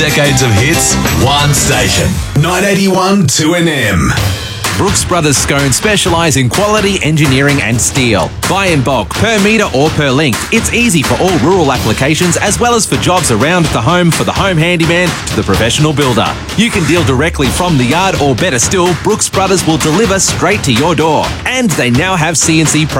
Decades of hits, one station. 981 2NM. Brooks Brothers Scone specialise in quality engineering and steel. Buy in bulk, per metre or per length. It's easy for all rural applications as well as for jobs around the home for the home handyman to the professional builder. You can deal directly from the yard, or better still, Brooks Brothers will deliver straight to your door. And they now have CNC